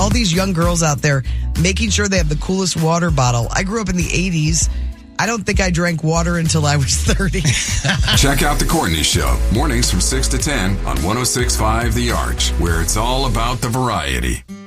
all these young girls out there making sure they have the coolest water bottle. I grew up in the 80s. I don't think I drank water until I was 30. Check out The Courtney Show, mornings from 6 to 10 on 106.5 The Arch, where it's all about the variety.